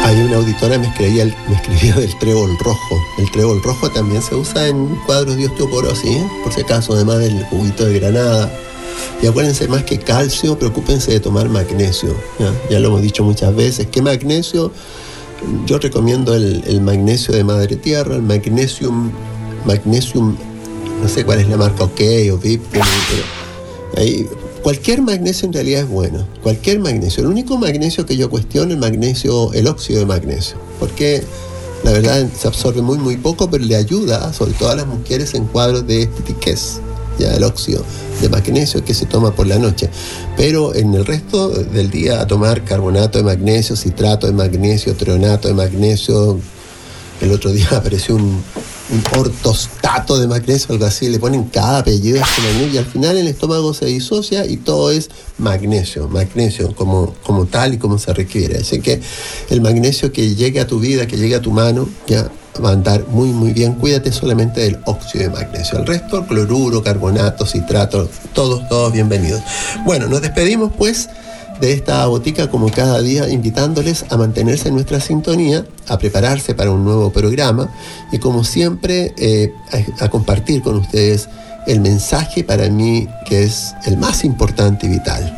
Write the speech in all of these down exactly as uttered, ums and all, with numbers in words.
Hay una auditora me escribía, el, me escribía del trébol rojo. El trébol rojo también se usa en cuadros de osteoporosis, ¿eh? Por si acaso, además del juguito de granada. Y acuérdense, más que calcio, preocúpense de tomar magnesio. Ya, ya lo hemos dicho muchas veces. ¿Qué magnesio? Yo recomiendo el, el magnesio de madre tierra, el magnesium, magnesium, no sé cuál es la marca, OK o V I P, pero ahí, cualquier magnesio en realidad es bueno, cualquier magnesio. El único magnesio que yo cuestiono es el magnesio, el óxido de magnesio, porque la verdad se absorbe muy muy poco, pero le ayuda, sobre todo a las mujeres en cuadros de estetiquez, ya el óxido de magnesio que se toma por la noche. Pero en el resto del día a tomar carbonato de magnesio, citrato de magnesio, treonato de magnesio. El otro día apareció un, un ortostato de magnesio, algo así, le ponen cada apellido a este magnesio y al final el estómago se disocia y todo es magnesio, magnesio como, como tal y como se requiere. Así que el magnesio que llegue a tu vida, que llegue a tu mano, ya va a andar muy muy bien. Cuídate solamente del óxido de magnesio. El resto, cloruro, carbonato, citrato, todos, todos bienvenidos. Bueno, nos despedimos pues de esta botica como cada día, invitándoles a mantenerse en nuestra sintonía, a prepararse para un nuevo programa y como siempre eh, a, a compartir con ustedes el mensaje para mí que es el más importante y vital.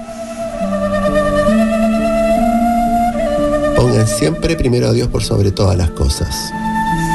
Pongan siempre primero a Dios por sobre todas las cosas.